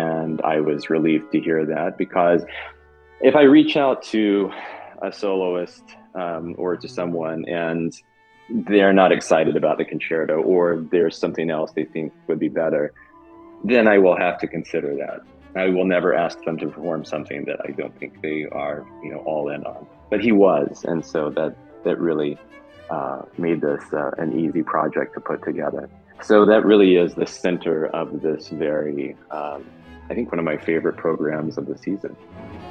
And I was relieved to hear that, because if I reach out to a soloist or to someone and they're not excited about the concerto, or there's something else they think would be better, then I will have to consider that. I will never ask them to perform something that I don't think they are, all in on. But he was, and so that really made this an easy project to put together. So that really is the center of this very, I think, one of my favorite programs of the season.